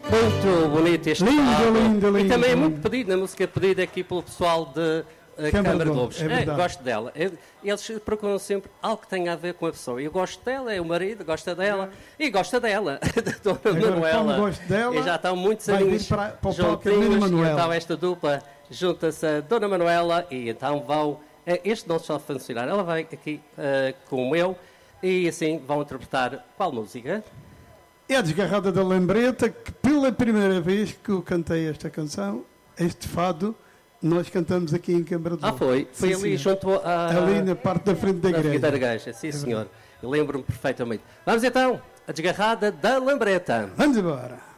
Muito bonito este Lindo, álbum. lindo, E lindo, também é lindo. muito pedido, na música pedida aqui pelo pessoal de Câmara de Lobos. É verdade. Gosto dela. Eles procuram sempre algo que tenha a ver com a pessoa. Eu gosto dela, é o marido, gosta dela e gosta dela, Dona Agora, Manuela. como gosto dela, E já estão muitos vai vir aninhos para o palco a Dona juntinhos. E Manuela. então esta dupla junta-se a Dona Manuela e então vão... Este não só funcionar, ela vai aqui como eu e assim vão interpretar qual música? É a Desgarrada da Lambreta, que pela primeira vez que eu cantei esta canção, este fado, nós cantamos aqui em Câmara de Lobos. Foi Sim, ali sim. junto a... Ali na parte da frente da igreja. Da igreja, sim senhor. Eu lembro-me perfeitamente. Vamos então, a Desgarrada da Lambreta. Vamos embora.